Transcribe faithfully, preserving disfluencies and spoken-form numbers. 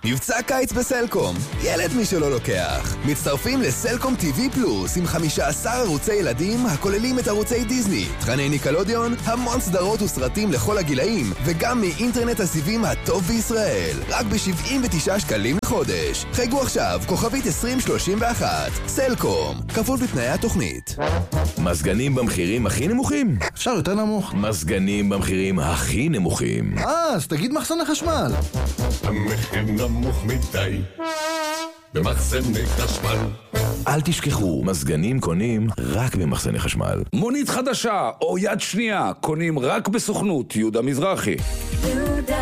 מבצע קיץ בסלקום. ילד מי שלא לוקח. מצטרפים לסלקום טיווי פלוס עם חמישה עשר ערוצי ילדים הכוללים את ערוצי דיזני, תכני ניקלודיון, המון סדרות וסרטים לכל הגילאים, וגם מאינטרנט הסיבים הטוב בישראל. רק ב-שבעים ותשעה שקלים לחודש. חייגו עכשיו, כוכבית עשרים שלושים ואחת. סלקום, כפוף לתנאי התוכנית. מזגנים במחירים הכי נמוכים? אפשר יותר נמוך. מזגנים במחירים הכי נמוכים. אה, אז תגיד מחסן החשמל. המחיר נמוך מדי במחסני חשמל. אל תשכחו, מזגנים קונים רק במחסני חשמל. מונית חדשה או יד שנייה קונים רק בסוכנות יהודה מזרחי.